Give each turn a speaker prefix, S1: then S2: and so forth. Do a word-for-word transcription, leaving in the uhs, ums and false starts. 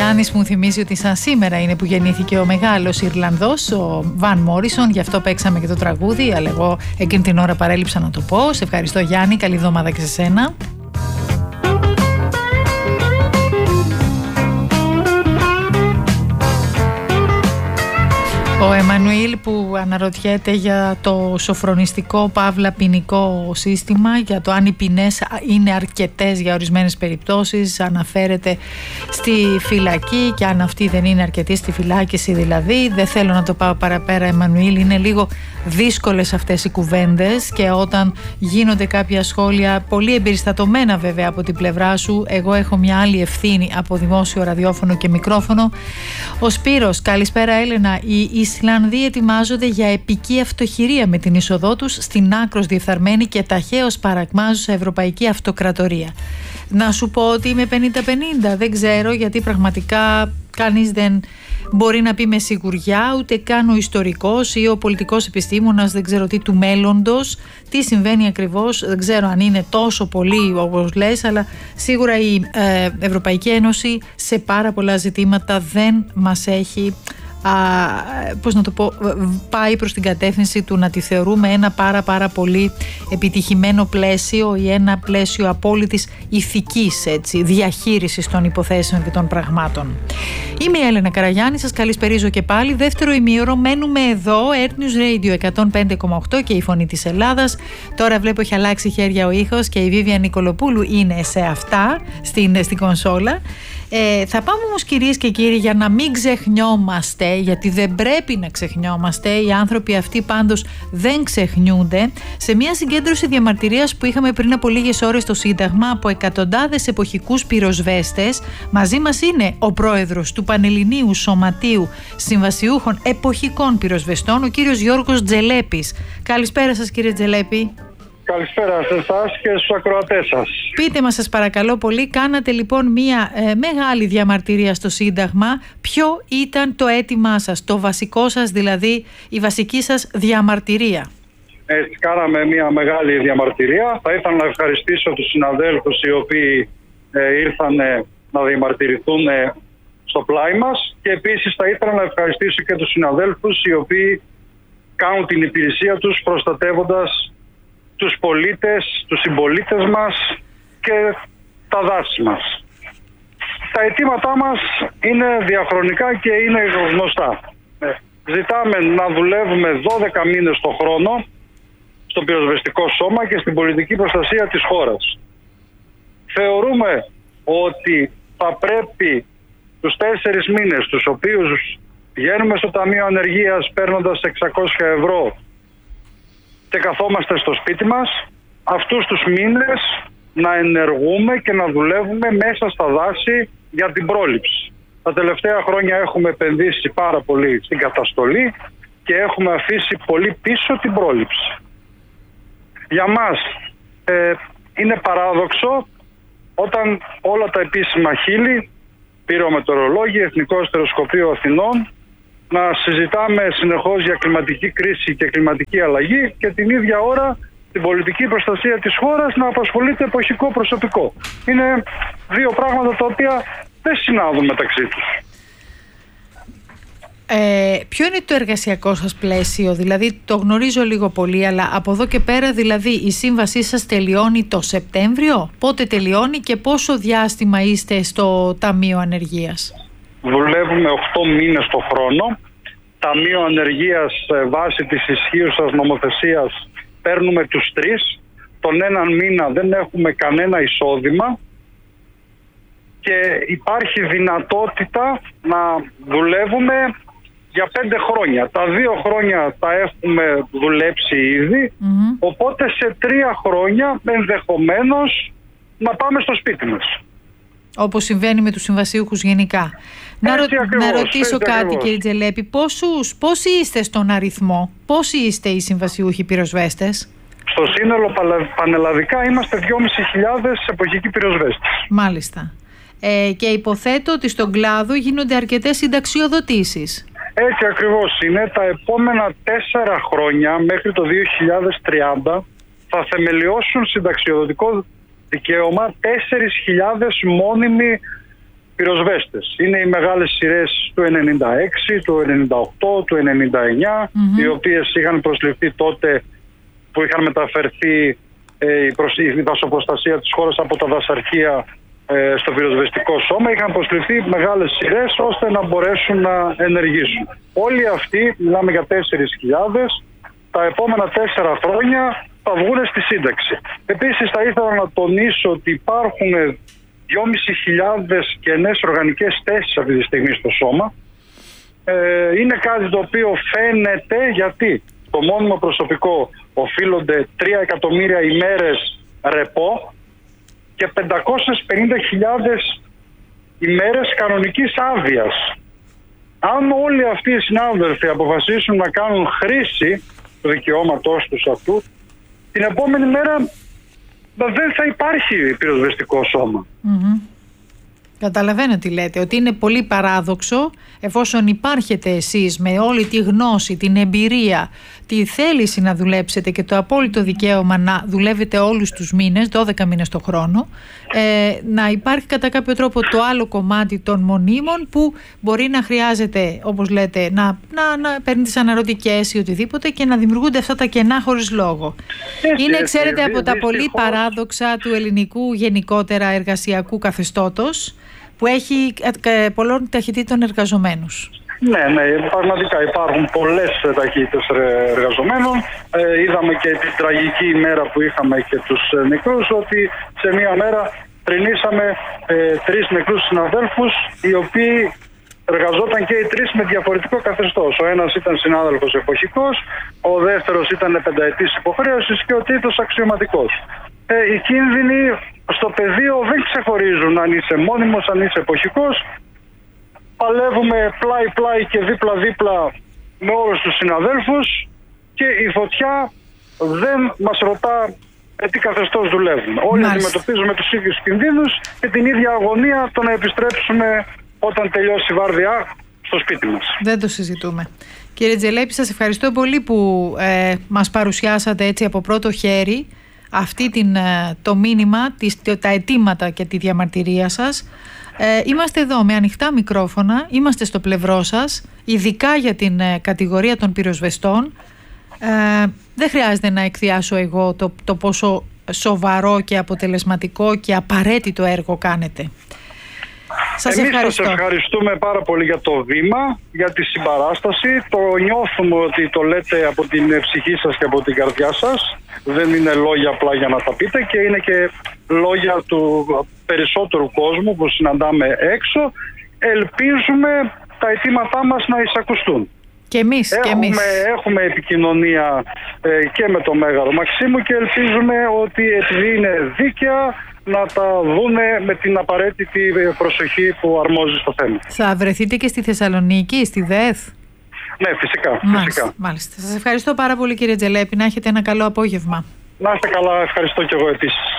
S1: Καραγιάννης μου θυμίζει ότι σαν σήμερα είναι που γεννήθηκε ο μεγάλος Ιρλανδός, ο Βαν Μόρισον, γι' αυτό παίξαμε και το τραγούδι, αλλά εγώ εκείνη την ώρα παρέλειψα να το πω. Σε ευχαριστώ Γιάννη, καλή εβδομάδα και σε σένα. Ο Εμμανουήλ που αναρωτιέται για το σοφρονιστικό παύλα ποινικό σύστημα, για το αν οι ποινές είναι αρκετές για ορισμένες περιπτώσεις, αναφέρεται στη φυλακή και αν αυτή δεν είναι αρκετή στη φυλάκιση δηλαδή. Δεν θέλω να το πάω παραπέρα, Εμμανουήλ, είναι λίγο δύσκολες αυτές οι κουβέντες και όταν γίνονται κάποια σχόλια πολύ εμπεριστατωμένα βέβαια από την πλευρά σου, εγώ έχω μια άλλη ευθύνη από δημόσιο ραδιόφωνο και μικρόφωνο. Ο Σπύρος, καλησπέρα Έλενα. Οι Ισλανδοί ετοιμάζονται για επική αυτοχειρία με την είσοδό τους στην άκρως διεφθαρμένη και ταχαίως παρακμάζουσα ευρωπαϊκή αυτοκρατορία. Να σου πω ότι είμαι πενήντα πενήντα, δεν ξέρω, γιατί πραγματικά κανείς δεν μπορεί να πει με σιγουριά, ούτε καν ο ιστορικός ή ο πολιτικός επιστήμονας, δεν ξέρω τι, του μέλλοντος, τι συμβαίνει ακριβώς, δεν ξέρω αν είναι τόσο πολύ όπως λες, αλλά σίγουρα η ε, Ευρωπαϊκή Ένωση σε πάρα πολλά ζητήματα δεν μας έχει, α, πώς να το πω, πάει προς την κατεύθυνση του να τη θεωρούμε ένα πάρα πάρα πολύ επιτυχημένο πλαίσιο ή ένα πλαίσιο απόλυτης ηθικής, έτσι, διαχείρισης των υποθέσεων και των πραγμάτων. Είμαι η Έλενα Καραγιάννη, σας καλησπερίζω και πάλι. Δεύτερο ημίωρο μένουμε εδώ, Earth News Radio εκατόν πέντε κόμμα οκτώ και η Φωνή της Ελλάδας. Τώρα βλέπω έχει αλλάξει χέρια ο ήχος και η Βίβια Νικολοπούλου είναι σε αυτά, στην, στην κονσόλα. Ε, θα πάμε όμως κυρίες και κύριοι για να μην ξεχνιόμαστε, γιατί δεν πρέπει να ξεχνιόμαστε, οι άνθρωποι αυτοί πάντως δεν ξεχνιούνται, σε μια συγκέντρωση διαμαρτυρίας που είχαμε πριν από λίγες ώρες στο Σύνταγμα από εκατοντάδες εποχικούς πυροσβέστες. Μαζί μας είναι ο πρόεδρος του Πανελληνίου Σωματείου Συμβασιούχων Εποχικών Πυροσβεστών, ο κύριος Γιώργος Τζελέπης. Καλησπέρα σας κύριε Τζελέπη.
S2: Καλησπέρα σε εσάς και στους ακροατές σας.
S1: Πείτε μας σας παρακαλώ πολύ, κάνατε λοιπόν μια ε, μεγάλη διαμαρτυρία στο Σύνταγμα. Ποιο ήταν το αίτημά σας, το βασικό σας δηλαδή, η βασική σας διαμαρτυρία?
S2: Έτσι, κάναμε μια μεγάλη διαμαρτυρία. Θα ήθελα να ευχαριστήσω τους συναδέλφους οι οποίοι ε, ήρθαν ε, να διαμαρτυρηθούν ε, στο πλάι μας και επίσης θα ήθελα να ευχαριστήσω και τους συναδέλφους οι οποίοι κάνουν την υπηρεσία τους προστατεύοντας τους πολίτες, τους συμπολίτες μας και τα δάση μας. Τα αιτήματά μας είναι διαχρονικά και είναι γνωστά. Ζητάμε να δουλεύουμε δώδεκα μήνες το χρόνο στο πυροσβεστικό σώμα και στην πολιτική προστασία της χώρας. Θεωρούμε ότι θα πρέπει τους τέσσερις μήνες τους οποίους πηγαίνουμε στο Ταμείο Ανεργίας παίρνοντας εξακόσια ευρώ και καθόμαστε στο σπίτι μας, αυτούς τους μήνες να ενεργούμε και να δουλεύουμε μέσα στα δάση για την πρόληψη. Τα τελευταία χρόνια έχουμε επενδύσει πάρα πολύ στην καταστολή και έχουμε αφήσει πολύ πίσω την πρόληψη. Για μας ε, είναι παράδοξο όταν όλα τα επίσημα χείλη, πυρομετεωρολόγοι, Εθνικό Αστεροσκοπείο Αθηνών, να συζητάμε συνεχώς για κλιματική κρίση και κλιματική αλλαγή και την ίδια ώρα την πολιτική προστασία της χώρας να απασχολείται εποχικό προσωπικό. Είναι δύο πράγματα τα οποία δεν συνάδουν μεταξύ τους.
S1: Ε, ποιο είναι το εργασιακό σας πλαίσιο? Δηλαδή το γνωρίζω λίγο πολύ, αλλά από εδώ και πέρα δηλαδή η σύμβασή σας τελειώνει το Σεπτέμβριο? Πότε τελειώνει και πόσο διάστημα είστε στο Ταμείο Ανεργίας?
S2: Δουλεύουμε οκτώ μήνες το χρόνο. Ταμείο Ανεργίας βάσει της ισχύουσας νομοθεσίας παίρνουμε τους τρεις. Τον έναν μήνα δεν έχουμε κανένα εισόδημα και υπάρχει δυνατότητα να δουλεύουμε για πέντε χρόνια. Τα δύο χρόνια τα έχουμε δουλέψει ήδη, mm-hmm. οπότε σε τρία χρόνια ενδεχομένως να πάμε στο σπίτι μας.
S1: Όπως συμβαίνει με τους συμβασίουχους γενικά. Να, ρω...
S2: ακριβώς,
S1: να ρωτήσω κάτι
S2: ακριβώς.
S1: Κύριε Τζελέπη, πόσους, πόσοι είστε στον αριθμό, πόσοι είστε οι συμβασιούχοι πυροσβέστες?
S2: Στο σύνολο πανελλαδικά είμαστε δυόμισι χιλιάδες εποχικοί πυροσβέστες.
S1: Μάλιστα. Ε, και υποθέτω ότι στον κλάδο γίνονται αρκετές συνταξιοδοτήσεις.
S2: Έτσι ακριβώς είναι. Τα επόμενα τέσσερα χρόνια μέχρι το δύο χιλιάδες τριάντα θα θεμελιώσουν συνταξιοδοτικό δικαίωμα τέσσερις χιλιάδες μόνιμοι πυροσβέστες. Είναι οι μεγάλες σειρές του ενενήντα έξι, του ενενήντα οκτώ, του ενενήντα εννιά, mm-hmm. οι οποίες είχαν προσληφθεί τότε που είχαν μεταφερθεί ε, η, προσ... η δασοπροστασία της χώρας από τα δασαρχεία ε, στο πυροσβεστικό σώμα. Είχαν προσληφθεί μεγάλες σειρές ώστε να μπορέσουν να ενεργήσουν. Όλοι αυτοί, μιλάμε για τέσσερις χιλιάδες, τα επόμενα τέσσερα χρόνια θα βγουν στη σύνταξη. Επίσης θα ήθελα να τονίσω ότι υπάρχουν δυόμισι χιλιάδες κενές οργανικές θέσεις αυτή τη στιγμή στο σώμα. Ε, είναι κάτι το οποίο φαίνεται γιατί το μόνιμο προσωπικό οφείλονται τρία εκατομμύρια ημέρες ρεπό και πεντακόσιες πενήντα χιλιάδες ημέρες κανονικής άδειας. Αν όλοι αυτοί οι συνάδελφοι αποφασίσουν να κάνουν χρήση του δικαιώματός τους αυτού, την επόμενη μέρα δεν θα υπάρχει πυροσβεστικό σώμα.
S1: Mm-hmm. Καταλαβαίνω τι λέτε, ότι είναι πολύ παράδοξο εφόσον υπάρχετε εσείς με όλη τη γνώση, την εμπειρία, τη θέληση να δουλέψετε και το απόλυτο δικαίωμα να δουλεύετε όλους τους μήνες, δώδεκα μήνες το χρόνο, ε, να υπάρχει κατά κάποιο τρόπο το άλλο κομμάτι των μονίμων που μπορεί να χρειάζεται, όπως λέτε, να, να, να παίρνει τις αναρωτικές ή οτιδήποτε και να δημιουργούνται αυτά τα κενά χωρίς λόγο.
S2: Έτσι,
S1: είναι,
S2: έτσι,
S1: ξέρετε,
S2: έτσι,
S1: από τα
S2: δυστυχώς...
S1: πολύ παράδοξα του ελληνικού γενικότερα εργασιακού καθεστώτος, που έχει πολλών ταχυτήτων εργαζομένους.
S2: Ναι, ναι, πραγματικά υπάρχουν πολλές ταχύτητες εργαζομένων. Ε, είδαμε και την τραγική ημέρα που είχαμε και τους νεκρούς, ότι σε μία μέρα τρινήσαμε ε, τρεις νεκρούς συναδέλφους, οι οποίοι εργαζόταν και οι τρεις με διαφορετικό καθεστώς. Ο ένας ήταν συνάδελφος εποχικός, ο δεύτερος ήταν πενταετής υποχρέωσης και ο τρίτος αξιωματικός. Ε, οι κίνδυνοι στο πεδίο δεν ξεχωρίζουν αν είσαι μόνιμος, αν είσαι εποχικός. Παλεύουμε πλάι-πλάι και δίπλα-δίπλα με όλους τους συναδέλφους και η φωτιά δεν μας ρωτά με τι καθεστώς δουλεύουμε. Όλοι αντιμετωπίζουμε τους ίδιους κινδύνους και την ίδια αγωνία το να επιστρέψουμε όταν τελειώσει η βάρδια στο σπίτι μας. Δεν
S1: το συζητούμε. Κύριε Τζελέπη, σας ευχαριστώ πολύ που ε, μας παρουσιάσατε έτσι από πρώτο χέρι αυτή την, το μήνυμα, τις, τα αιτήματα και τη διαμαρτυρία σας. Ε, είμαστε εδώ με ανοιχτά μικρόφωνα, είμαστε στο πλευρό σας, ειδικά για την ε, κατηγορία των πυροσβεστών. Ε, δεν χρειάζεται να εκθιάσω εγώ το, το πόσο σοβαρό και αποτελεσματικό και απαραίτητο έργο κάνετε. Σας
S2: Εμείς
S1: ευχαριστώ.
S2: σας ευχαριστούμε πάρα πολύ για το βήμα, για τη συμπαράσταση. Το νιώθουμε ότι το λέτε από την ψυχή σας και από την καρδιά σας. Δεν είναι λόγια απλά για να τα πείτε και είναι και λόγια του περισσότερου κόσμου που συναντάμε έξω. Ελπίζουμε τα αιτήματά μας να εισακουστούν.
S1: Και εμείς,
S2: έχουμε,
S1: και εμείς.
S2: Έχουμε επικοινωνία ε, και με το Μέγαρο Μαξίμου και ελπίζουμε ότι επειδή είναι δίκαια να τα δούνε με την απαραίτητη προσοχή που αρμόζει στο θέμα.
S1: Θα βρεθείτε και στη Θεσσαλονίκη, στη ΔΕΘ?
S2: Ναι, φυσικά.
S1: Μάλιστα,
S2: φυσικά.
S1: μάλιστα. Σας ευχαριστώ πάρα πολύ, κύριε Τζελέπη. Να έχετε ένα καλό απόγευμα.
S2: Να είστε καλά. Ευχαριστώ και εγώ επίσης.